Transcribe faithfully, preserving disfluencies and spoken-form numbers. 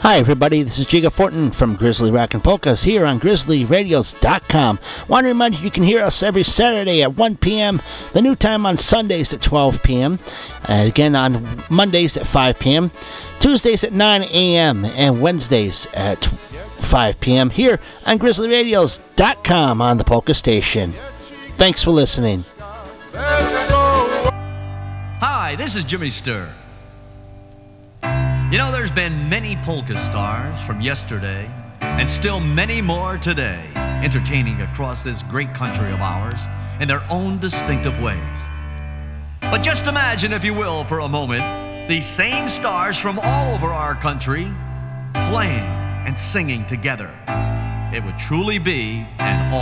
Hi, everybody. This is Jiga Fortin from Grizzly Rock and Polkas here on grizzly radios dot com. Want to remind you you can hear us every Saturday at one p.m., the new time on Sundays at twelve p.m., uh, again on Mondays at five p.m., Tuesdays at nine a.m., and Wednesdays at five p.m. here on grizzly radios dot com on the Polka Station. Thanks for listening. Hi, this is Jimmy Sturr. You know, there's been many polka stars from yesterday, and still many more today, entertaining across this great country of ours in their own distinctive ways. But just imagine, if you will, for a moment, these same stars from all over our country playing and singing together. It would truly be an